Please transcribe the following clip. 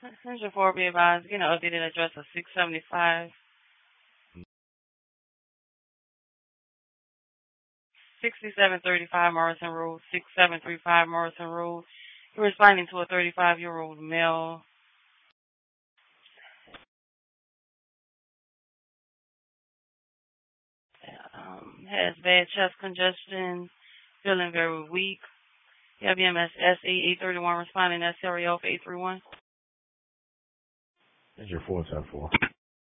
Central 4 be advised, getting an updated address of 675, 6735 Morrison Road, 6735 Morrison Road. You're responding to a 35-year-old male. Has bad chest congestion, feeling very weak. You have EMS SA 831 responding SREL for 831. That's your 474.